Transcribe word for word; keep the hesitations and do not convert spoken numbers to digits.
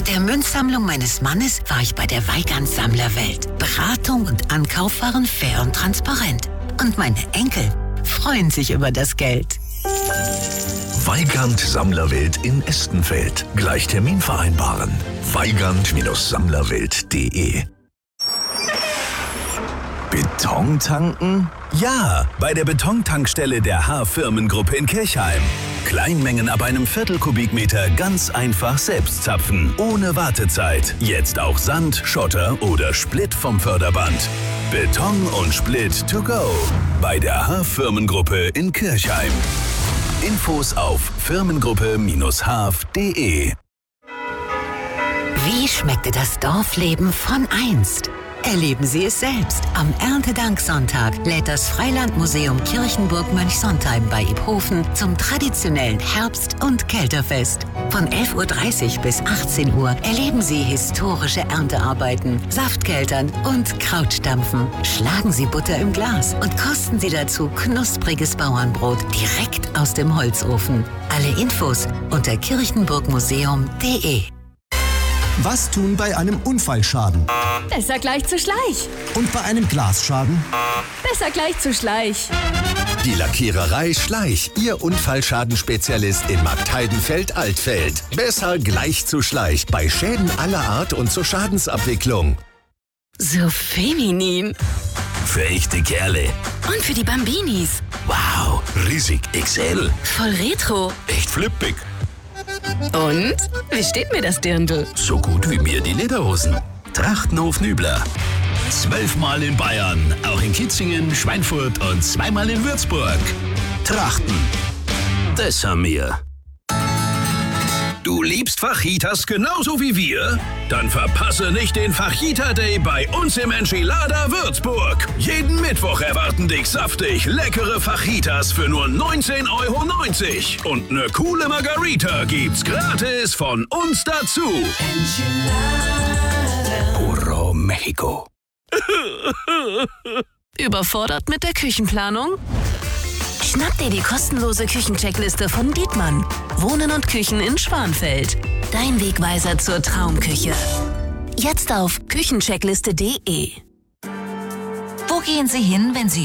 Mit der Münzsammlung meines Mannes war ich bei der Weigand Sammlerwelt. Beratung und Ankauf waren fair und transparent. Und meine Enkel freuen sich über das Geld. Weigand Sammlerwelt in Estenfeld. Gleich Termin vereinbaren. weigand Sammlerwelt punkt de. Beton tanken? Ja, bei der Betontankstelle der H-Firmengruppe in Kirchheim. Kleinmengen ab einem Viertel Kubikmeter ganz einfach selbst zapfen, ohne Wartezeit. Jetzt auch Sand, Schotter oder Split vom Förderband. Beton und Split to go. Bei der H-Firmengruppe in Kirchheim. Infos auf firmengruppe Bindestrich h punkt de. Wie schmeckte das Dorfleben von einst? Erleben Sie es selbst. Am Erntedanksonntag lädt das Freilandmuseum Kirchenburg-Mönchsontheim bei Iphofen zum traditionellen Herbst- und Kälterfest. Von elf Uhr dreißig bis achtzehn Uhr erleben Sie historische Erntearbeiten, Saftkeltern und Krautstampfen. Schlagen Sie Butter im Glas und kosten Sie dazu knuspriges Bauernbrot direkt aus dem Holzofen. Alle Infos unter kirchenburgmuseum punkt de. Was tun bei einem Unfallschaden? Besser gleich zu Schleich. Und bei einem Glasschaden? Besser gleich zu Schleich. Die Lackiererei Schleich, Ihr Unfallschadenspezialist in Marktheidenfeld-Altfeld. Besser gleich zu Schleich bei Schäden aller Art und zur Schadensabwicklung. So feminin. Für echte Kerle. Und für die Bambinis. Wow, riesig X L. Voll retro. Echt flippig. Und? Wie steht mir das Dirndl? So gut wie mir die Lederhosen. Trachtenhof Nübler. Zwölfmal in Bayern, auch in Kitzingen, Schweinfurt und zweimal in Würzburg. Trachten. Das haben wir. Du liebst Fajitas genauso wie wir? Dann verpasse nicht den Fajita Day bei uns im Enchilada Würzburg. Jeden Mittwoch erwarten dich saftig leckere Fajitas für nur neunzehn Euro neunzig. Und eine coole Margarita gibt's gratis von uns dazu. Puro Mexico. Überfordert mit der Küchenplanung? Schnapp dir die kostenlose Küchencheckliste von Dietmann. Wohnen und Küchen in Schwanfeld. Dein Wegweiser zur Traumküche. Jetzt auf küchencheckliste punkt de. Wo gehen Sie hin, wenn Sie